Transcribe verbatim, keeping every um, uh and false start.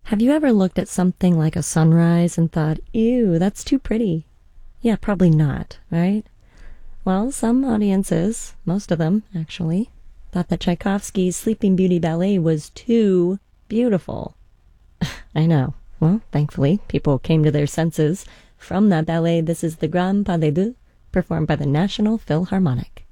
Have you ever looked at something like a sunrise and thought, ew, that's too pretty? Yeah, probably not, right? Well, some audiences, most of them actually, thought that Tchaikovsky's Sleeping Beauty ballet was too beautiful. I know. Well, thankfully, people came to their senses. From that ballet, this is the Grand Pas de Deux, performed by the National Philharmonic.